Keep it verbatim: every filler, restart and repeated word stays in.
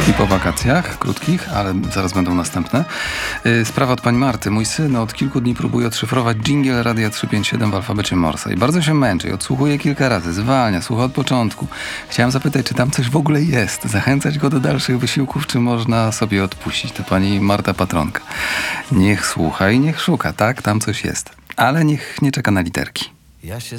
I po wakacjach, krótkich, ale zaraz będą następne. Sprawa od pani Marty. Mój syn od kilku dni próbuje odszyfrować dżingiel Radia trzysta pięćdziesiąt siedem w alfabecie Morsa i bardzo się męczy i odsłuchuje kilka razy, zwalnia, słucha od początku. Chciałem zapytać, czy tam coś w ogóle jest? Zachęcać go do dalszych wysiłków, czy można sobie odpuścić? To pani Marta Patronka. Niech słucha i niech szuka, tak? Tam coś jest. Ale niech nie czeka na literki. Ja się